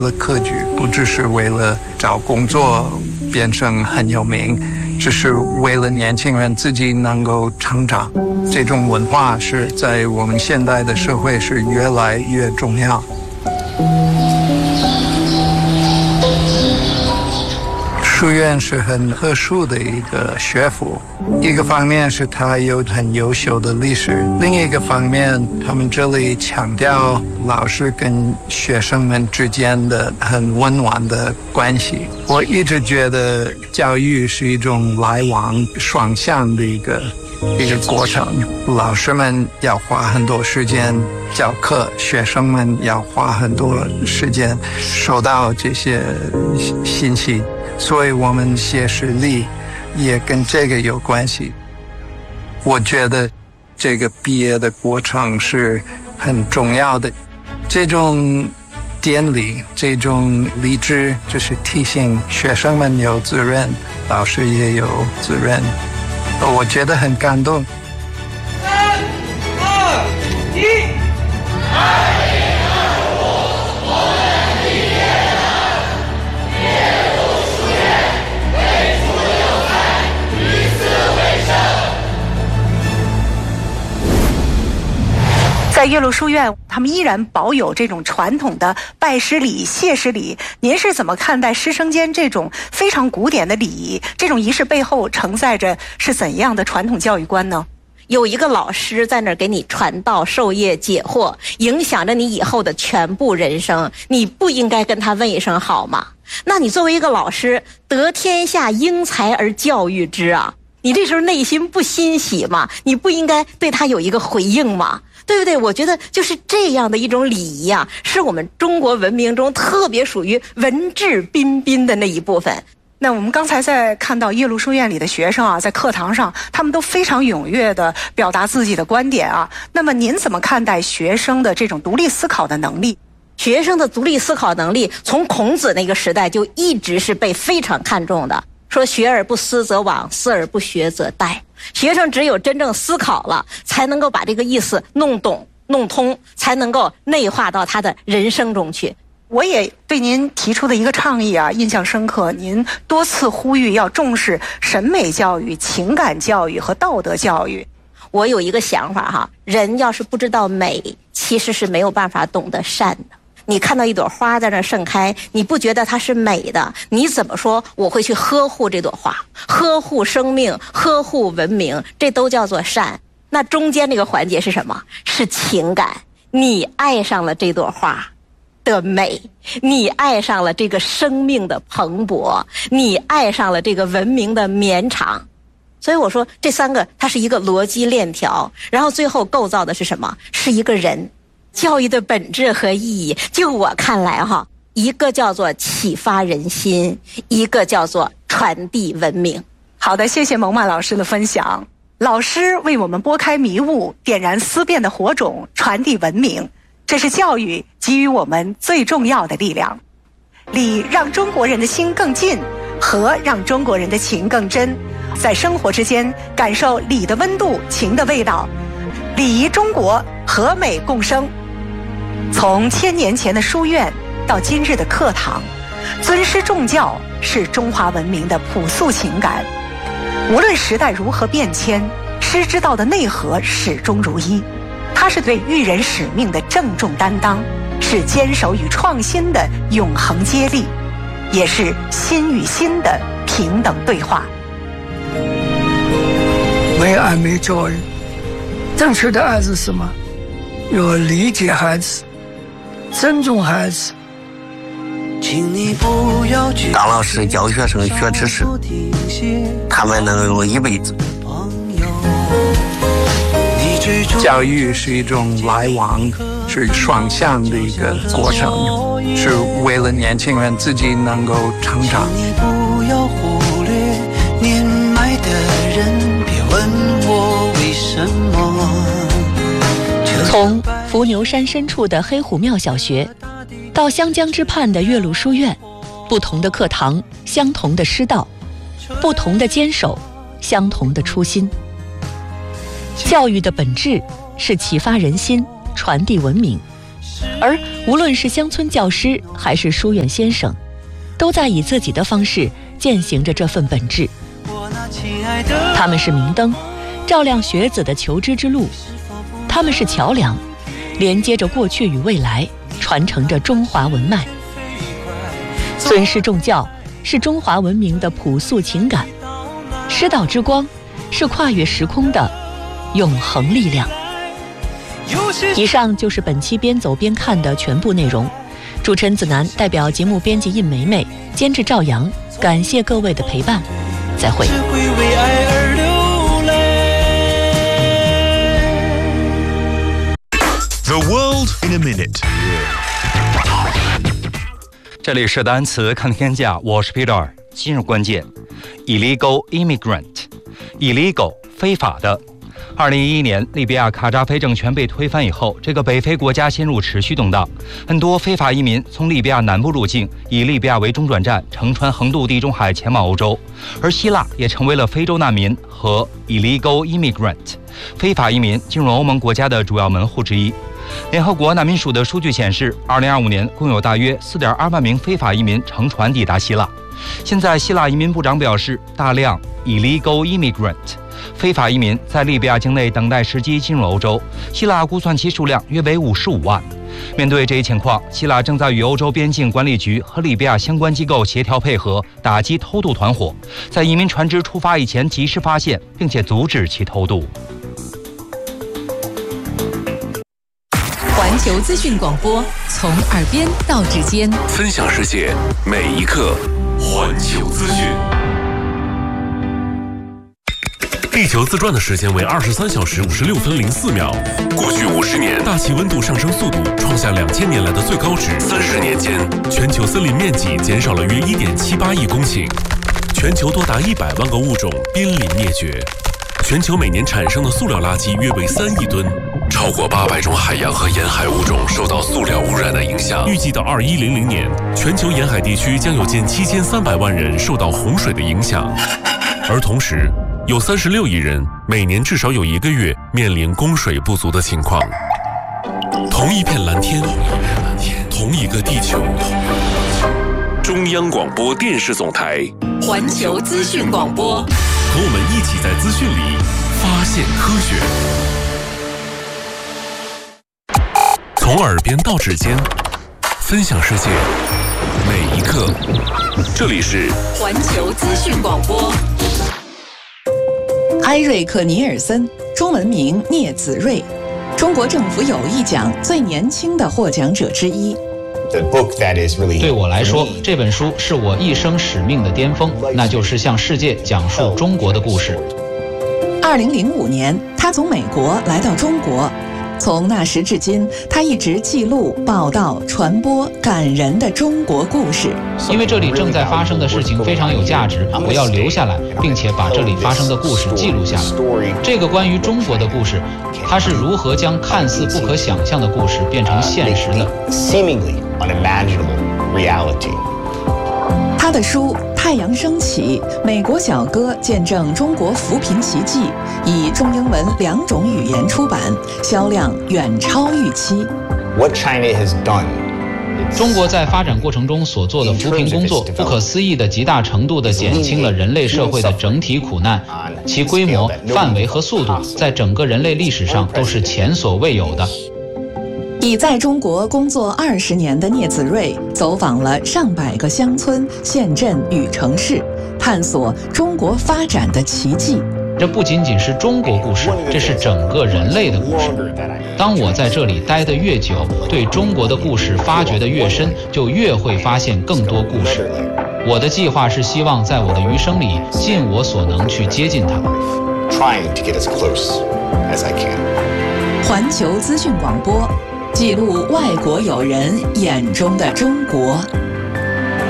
了科举，不只是为了找工作变成很有名，只是为了年轻人自己能够成长。这种文化是在我们现代的社会是越来越重要。书院是很特殊的一个学府，一个方面是它有很优秀的历史，另一个方面他们这里强调老师跟学生们之间的很温暖的关系。我一直觉得教育是一种来往双向的一个过程，老师们要花很多时间教课，学生们要花很多时间收到这些信息，所以我们写实力也跟这个有关系。我觉得这个毕业的过程是很重要的，这种典礼，这种励志，就是提醒学生们有责任，老师也有责任，我觉得很感动。 3、2、1。 在岳麓书院，他们依然保有这种传统的拜师礼、谢师礼。您是怎么看待师生间这种非常古典的礼仪？这种仪式背后承载着是怎样的传统教育观呢？ 有一个老师在那儿给你传道授业解惑，影响着你以后的全部人生，你不应该跟他问一声好吗？那你作为一个老师，得天下英才而教育之啊，你这时候内心不欣喜吗？你不应该对他有一个回应吗？对不对？我觉得就是这样的一种礼仪啊，是我们中国文明中特别属于文质彬彬的那一部分。 那我们刚才在看到岳麓书院里的学生啊，在课堂上他们都非常踊跃地表达自己的观点啊。那么您怎么看待学生的这种独立思考的能力？ 学生的独立思考能力，从孔子那个时代就一直是被非常看重的。说学而不思则罔，思而不学则殆。学生只有真正思考了，才能够把这个意思弄懂弄通，才能够内化到他的人生中去。 我也对您提出的一个倡议啊印象深刻，您多次呼吁要重视审美教育、情感教育和道德教育。 我有一个想法哈，人要是不知道美，其实是没有办法懂得善的。你看到一朵花在那盛开，你不觉得它是美的，你怎么说我会去呵护这朵花，呵护生命，呵护文明，这都叫做善。那中间这个环节是什么？是情感。你爱上了这朵花的美，你爱上了这个生命的蓬勃，你爱上了这个文明的绵长。所以我说这三个它是一个逻辑链条，然后最后构造的是什么？是一个人。教育的本质和意义，就我看来哈，一个叫做启发人心，一个叫做传递文明。 好的，谢谢蒙曼老师的分享。老师为我们拨开迷雾，点燃思辨的火种，传递文明，这是教育给予我们最重要的力量。礼让中国人的心更近，和让中国人的情更真。在生活之间感受礼的温度，情的味道。礼仪中国，和美共生。从1000年前的书院到今日的课堂，尊师重教是中华文明的朴素情感。无论时代如何变迁，师之道的内核始终如一。它是对育人使命的郑重担当，是坚守与创新的永恒接力，也是心与心的平等对话。 为爱美教育，正确的爱是什么？要理解孩子，尊重孩子。 当老师教学生学知识，他们能用一辈子。 教育是一种来往，是双向的一个过程，是为了年轻人自己能够成长。 你不要忽略年迈的人，别问我为什么。 从伏牛山深处的黑虎庙小学，到湘江之畔的岳麓书院，不同的课堂，相同的师道，不同的坚守，相同的初心。教育的本质是启发人心，传递文明。 而无论是乡村教师还是书院先生，都在以自己的方式践行着这份本质。他们是明灯，照亮学子的求知之路；他们是桥梁，连接着过去与未来，传承着中华文脉。尊师重教是中华文明的朴素情感，师道之光是跨越时空的永恒力量。以上就是本期边走边看的全部内容。主持人子楠代表节目编辑印梅梅，监制赵阳，感谢各位的陪伴，再会。 只会为爱而流泪。 The world in a minute。 这里是单词看天下，我是 Peter。今日关键 ：illegal immigrant，illegal 非法的。2011年，利比亚卡扎菲政权被推翻以后，这个北非国家陷入持续动荡，很多非法移民从利比亚南部入境，以利比亚为中转站，乘船横渡地中海前往欧洲。而希腊也成为了非洲难民和 illegal immigrant 非法移民进入欧盟国家的主要门户之一。联合国难民署的数据显示，2025年共有大约4.2万名非法移民乘船抵达希腊。现在，希腊移民部长表示，大量 illegal immigrant 非法移民在利比亚境内等待时机进入欧洲，希腊估算其数量约为55万。面对这一情况，希腊正在与欧洲边境管理局和利比亚相关机构协调配合，打击偷渡团伙，在移民船只出发以前及时发现并且阻止其偷渡。 环球资讯广播，从耳边到指尖， 分享世界每一刻。环球资讯。地球自转的时间为23小时56分04秒。过去50年，大气温度上升速度创下2000年来的最高值。30年间，全球森林面积减少了约1.78亿公顷，全球多达100万个物种濒临灭绝。全球每年产生的塑料垃圾约为3亿吨，超过800种海洋和沿海物种受到塑料污染的影响。预计到2100年，全球沿海地区将有近7300万人受到洪水的影响，而同时，有36亿人每年至少有1个月面临供水不足的情况。同一片蓝天，同一个地球。中央广播电视总台环球资讯广播， 和我们一起在资讯里发现科学。从耳边到指尖，分享世界每一刻。这里是环球资讯广播。 埃瑞克·尼尔森，中文名聂子睿，中国政府友谊奖最年轻的获奖者之一。 对我来说，这本书是我一生使命的巅峰，那就是向世界讲述中国的故事。 2005年，他从美国来到中国，从那时至今，他一直记录、报道、传播感人的中国故事。 因为这里正在发生的事情非常有价值，我要留下来，并且把这里发生的故事记录下来。这个关于中国的故事，它是如何将看似不可想象的故事变成现实的。 他的书《太阳升起》《美国小哥见证中国扶贫奇迹》以中英文2种语言出版，销量远超预期。 中国在发展过程中所做的扶贫工作，不可思议的极大程度地减轻了人类社会的整体苦难，其规模、范围和速度，在整个人类历史上都是前所未有的。 已在中国工作20年的聂子睿走访了上百个乡村、县镇与城市，探索中国发展的奇迹。 这不仅仅是中国故事，这是整个人类的故事。当我在这里待得越久，对中国的故事发掘得越深，就越会发现更多故事。我的计划是希望在我的余生里尽我所能去接近它。 环球资讯广播，记录外国友人眼中的中国。